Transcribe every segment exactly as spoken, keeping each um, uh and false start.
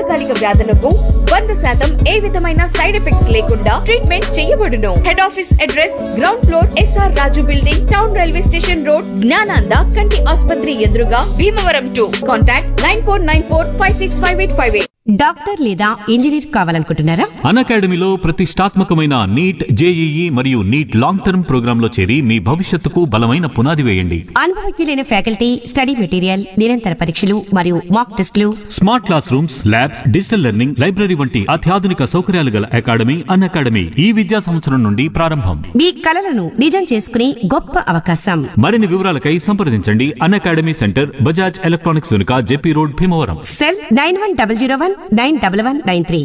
దీర్ఘకాలిక వ్యాధులకు వంద శాతం ఏ విధమైన సైడ్ ఎఫెక్ట్స్ లేకుండా ట్రీట్మెంట్ చేయబడును. Head office address ground floor SR రాజు building, town railway station road, Gnananda కంటి ఆసుపత్రి ఎదురుగా, Bhimavaram two. Contact nine four nine four five six five eight five eight. Doctor లేదా ఇంజనీర్ కావాలనుకుంటున్నారా? అన్అకాడమీలో ప్రతిష్టాత్మకమైన నీట్, జేఈఈ మరియు నీట్ లాంగ్ టర్మ్ ప్రోగ్రామ్ లో చేరి మీ భవిష్యత్తుకు బలమైన పునాది వేయండి. అనుభవజ్ఞులైన ఫ్యాకల్టీ, స్టడీ మెటీరియల్, నిరంతర పరీక్షలు మరియు మాక్ టెస్టులు, smart class rooms, labs, digital learning, library వంటి అత్యాధునిక సౌకర్యాలు గల అకాడమీ అన్అకాడమీ ఈ విద్యా సంవత్సరం నుండి ప్రారంభం. మీ కలలను నిజం చేసుకునే గొప్ప అవకాశం. మరిన్ని వివరాలకై సంప్రదించండి. అన్అకాడమీ సెంటర్, బజాజ్ ఎలక్ట్రానిక్స్ వెనుక, JP road, Bhimavaram. Cell nine one double zero one nine double one nine three.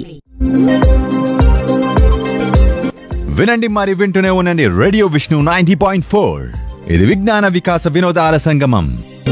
వినండి మరి వింటూనే ఉండండి radio Vishnu ninety point four. ఇది విజ్ఞాన వికాస వినోదాల సంగమం.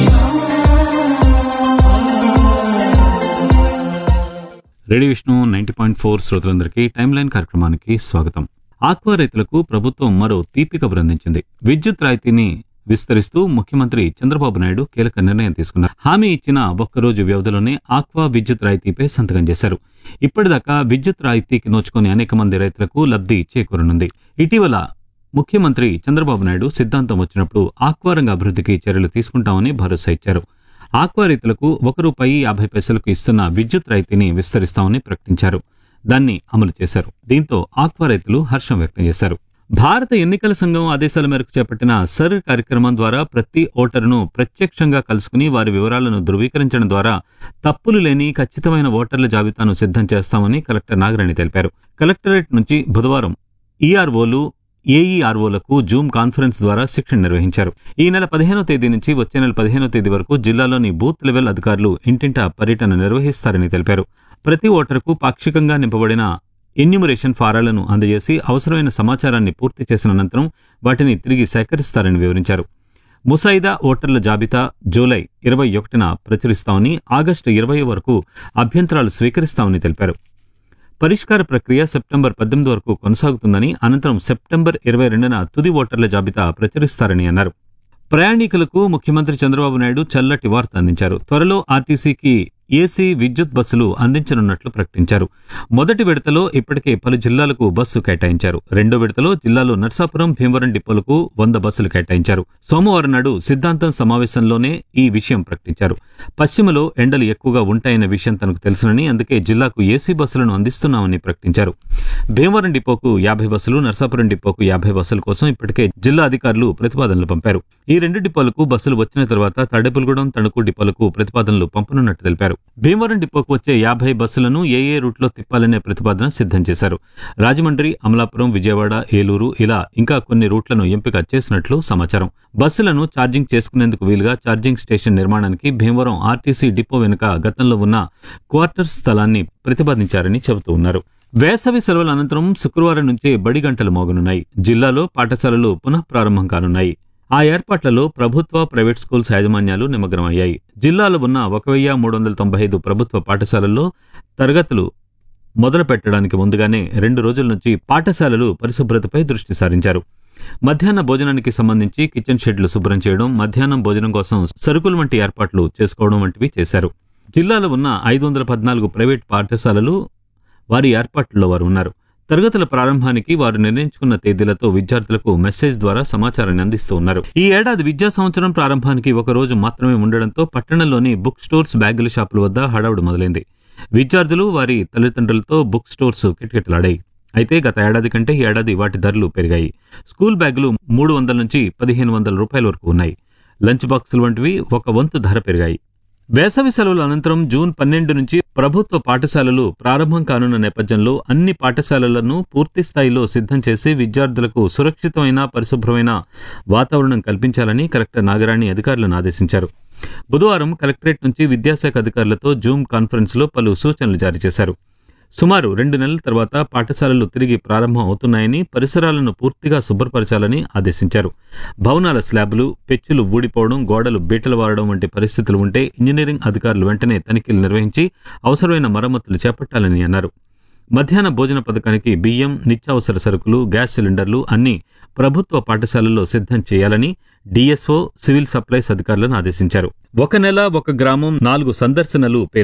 Radio Vishnu ninety point four శ్రోతలందరికీ టైమ్ లైన్ కార్యక్రమానికి స్వాగతం. ఆక్వా రైతులకు ప్రభుత్వం మరో తీపి కబురు అందించింది. విద్యుత్ రాయితీని విస్తరిస్తూ ముఖ్యమంత్రి చంద్రబాబు నాయుడు కీలక నిర్ణయం తీసుకున్నారు. హామీ ఇచ్చిన ఒక్కరోజు వ్యవధిలోనే ఆక్వా విద్యుత్ రాయితీపై సంతకం చేశారు. ఇప్పటిదాకా విద్యుత్ రాయితీకి నోచుకొని అనేక మంది రైతులకు లబ్ధి చేకూరనుంది. ఇటీవల ముఖ్యమంత్రి చంద్రబాబు నాయుడు సిద్ధాంతం వచ్చినప్పుడు ఆక్వా రంగ అభివృద్ధికి చర్యలు తీసుకుంటామని భరోసా ఇచ్చారు. ఆక్వా రైతులకు ఒక రూపాయి యాభై పైసలకు ఇస్తున్న విద్యుత్ రాయితీని విస్తరిస్తామని ప్రకటించారు. దాన్ని అమలు చేశారు. దీంతో ఆక్వా రైతులు హర్షం వ్యక్తం చేశారు. భారత ఎన్నికల సంఘం ఆదేశాల మేరకు చేపట్టిన సర్ కార్యక్రమం ద్వారా ప్రతి ఓటరును ప్రత్యక్షంగా కలుసుకుని వారి వివరాలను ధృవీకరించడం ద్వారా తప్పులు లేని ఖచ్చితమైన ఓటర్ల జాబితాను సిద్ధం చేస్తామని కలెక్టర్ నాగరాణి తెలిపారు. కలెక్టరేట్ నుంచి బుధవారం ఈఆర్ఓలు, ఏఈఆర్ఓలకు జూమ్ కాన్ఫరెన్స్ ద్వారా శిక్షణ నిర్వహించారు. ఈ నెల పదిహేనో తేదీ నుంచి వచ్చే నెల పదిహేనో తేదీ వరకు జిల్లాలోని బూత్ లెవెల్ అధికారులు ఇంటింటా పర్యటన నిర్వహిస్తారని తెలిపారు. ప్రతి ఓటరుకు పాక్షికంగా నింపబడిన ఎన్యూమరేషన్ ఫారాలను అందజేసి అవసరమైన సమాచారాన్ని పూర్తి చేసిన అనంతరం వాటిని తిరిగి సేకరిస్తారని వివరించారు. ముసాయిదా ఓటర్ల జాబితా జూలై ఇరవై ఒకటిన ప్రచురిస్తామని, ఆగస్టు ఇరవై వరకు అభ్యంతరాలు స్వీకరిస్తామని తెలిపారు. పరిష్కార ప్రక్రియ సెప్టెంబర్ పద్దెనిమిది వరకు కొనసాగుతుందని, అనంతరం సెప్టెంబర్ ఇరవై రెండున తుది ఓటర్ల జాబితా ప్రచురిస్తారని అన్నారు. ప్రయాణికులకు ముఖ్యమంత్రి చంద్రబాబు నాయుడు చల్లటి వార్త అందించారు. త్వరలో ఆర్టీసీకి ఏసీ విద్యుత్ బస్సులు అందించనున్నట్లు ప్రకటించారు. మొదటి విడతలో ఇప్పటికే పలు జిల్లాలకు బస్సు కేటాయించారు. రెండో విడతలో జిల్లాలో నర్సాపురం, భీమవరం డిపోలకు వంద బస్సులు కేటాయించారు. సోమవారం నాడు సిద్ధాంతం సమావేశంలోనే ఈ విషయం ప్రకటించారు. పశ్చిమలో ఎండలు ఎక్కువగా ఉంటాయన్న విషయం తనకు తెలుసునని, అందుకే జిల్లాకు ఏసీ బస్సులను అందిస్తున్నామని ప్రకటించారు. భీమవరం డిపోకు యాభై బస్సులు, నర్సాపురం డిపోకు యాభై బస్సుల కోసం ఇప్పటికే జిల్లా అధికారులు ప్రతిపాదనలు పంపారు. ఈ రెండు డిపోలకు బస్సులు వచ్చిన తర్వాత తాడేపల్లిగూడెం, తణుకు డిపోలకు ప్రతిపాదనలు పంపనున్నట్టు తెలిపారు. భీమవరం డిపోకు వచ్చే యాభై బస్సులను ఏ ఏ రూట్లో తిప్పాలనే ప్రతిపాదన సిద్ధం చేశారు. రాజమండ్రి, అమలాపురం, విజయవాడ, ఏలూరు ఇలా ఇంకా కొన్ని రూట్లను ఎంపిక చేసినట్లు సమాచారం. బస్సులను ఛార్జింగ్ చేసుకునేందుకు వీలుగా ఛార్జింగ్ స్టేషన్ నిర్మాణానికి భీమవరం ఆర్టీసీ డిపో వెనుక గతంలో ఉన్న క్వార్టర్స్ స్థలాన్ని ప్రతిపాదించారని చెబుతూ ఉన్నారు. వేసవి సెలవుల అనంతరం శుక్రవారం నుంచే బడి గంటలు మోగనున్నాయి. జిల్లాలో పాఠశాలలు పునః ప్రారంభం కానున్నాయి. ఆ ఏర్పాట్లలో ప్రభుత్వ, ప్రైవేట్ స్కూల్స్ యాజమాన్యాలు నిమగ్నమయ్యాయి. జిల్లాలో ఉన్న ఒక వెయ్యి మూడు వందల తొంభై ఐదు ప్రభుత్వ పాఠశాలల్లో తరగతులు మొదలు పెట్టడానికి ముందుగానే రెండు రోజుల నుంచి పాఠశాలలు పరిశుభ్రతపై దృష్టి సారించారు. మధ్యాహ్న భోజనానికి సంబంధించి కిచెన్ షెడ్లు శుభ్రం చేయడం, మధ్యాహ్నం భోజనం కోసం సరుకులు వంటి ఏర్పాట్లు చేసుకోవడం వంటివి చేశారు. జిల్లాలో ఉన్న ఐదు వందల పద్నాలుగు ప్రైవేట్ పాఠశాలలు వారి ఏర్పాట్లలో వారు ఉన్నారు. తరగతుల ప్రారంభానికి వారు నిర్ణయించుకున్న తేదీలతో విద్యార్థులకు మెసేజ్ ద్వారా సమాచారాన్ని అందిస్తూ ఉన్నారు. ఈ ఏడాది విద్యా సంవత్సరం ప్రారంభానికి ఒక రోజు మాత్రమే ఉండడంతో పట్టణంలోని బుక్ స్టోర్స్, బ్యాగుల షాపుల వద్ద హడావుడి మొదలైంది. విద్యార్థులు వారి తల్లిదండ్రులతో బుక్ స్టోర్స్ కిటకిటలాడాయి. అయితే గత ఏడాది కంటే ఈ ఏడాది వాటి ధరలు పెరిగాయి. స్కూల్ బ్యాగులు మూడు వందల నుంచి పదిహేను వందల రూపాయల వరకు ఉన్నాయి. లంచ్ బాక్సులు వంటివి ఒక వంతు ధర పెరిగాయి. వేసవి సెలవుల అనంతరం జూన్ పన్నెండు నుంచి ప్రభుత్వ పాఠశాలలు ప్రారంభం కానున్న నేపథ్యంలో అన్ని పాఠశాలలను పూర్తి స్థాయిలో సిద్ధం చేసి విద్యార్థులకు సురక్షితమైన, పరిశుభ్రమైన వాతావరణం కల్పించాలని కలెక్టర్ నాగరాణి అధికారులను ఆదేశించారు. బుధవారం కలెక్టరేట్ నుంచి విద్యాశాఖ అధికారులతో జూమ్ కాన్ఫరెన్స్లో పలు సూచనలు జారీ చేశారు. సుమారు రెండు నెలల తర్వాత పాఠశాలలు తిరిగి ప్రారంభం అవుతున్నాయని, పరిసరాలను పూర్తిగా శుభ్రపరచాలని ఆదేశించారు. భవనాల స్లాబులు, పెచ్చులు ఊడిపోవడం, గోడలు బీటలు వారడం వంటి పరిస్థితులు ఉంటే ఇంజనీరింగ్ అధికారులు వెంటనే తనిఖీలు నిర్వహించి అవసరమైన మరమ్మతులు చేపట్టాలని అన్నారు. మధ్యాహ్న భోజన పథకానికి బియ్యం, నిత్యావసర సరుకులు, గ్యాస్ సిలిండర్లు అన్ని ప్రభుత్వ పాఠశాలల్లో సిద్ధం చేయాలని డిఎస్ఓ, సివిల్ సప్లైస్ అధికారులను ఆదేశించారు. ఒక నెల ఒక గ్రామం నాలుగు సందర్శనలు